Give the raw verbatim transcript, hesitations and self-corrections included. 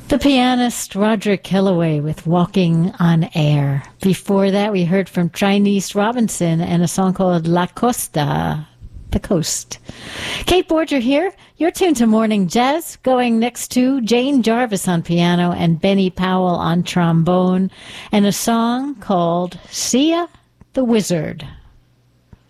The pianist Roderick Hillaway with Walking on Air. Before that, we heard from Chinese Robinson and a song called La Costa, the coast. Kate Borger here. You're tuned to Morning Jazz, going next to Jane Jarvis on piano and Benny Powell on trombone, and a song called Sia the Wizard.